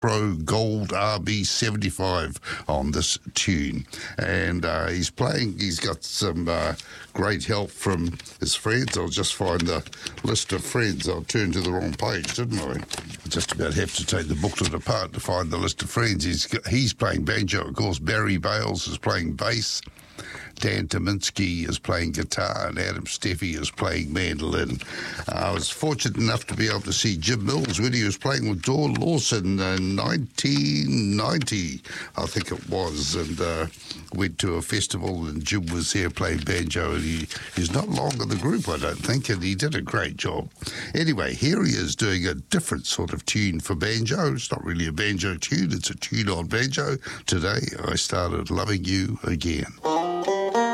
Pro Gold RB75 on this tune. And he's got some great help from his friends. I'll just find the list of friends. I'll turn to the wrong page, didn't I? I just about have to take the booklet apart to find the list of friends. He's playing banjo, of course. Barry Bales is playing bass. Dan Tominski is playing guitar and Adam Steffi is playing mandolin. I was fortunate enough to be able to see Jim Mills when he was playing with Dawn Lawson in 1990, I think it was, and went to a festival and Jim was there playing banjo, and he's not long in the group, I don't think, and he did a great job. Anyway, here he is doing a different sort of tune for banjo. It's not really a banjo tune, it's a tune on banjo. Today I started loving you again.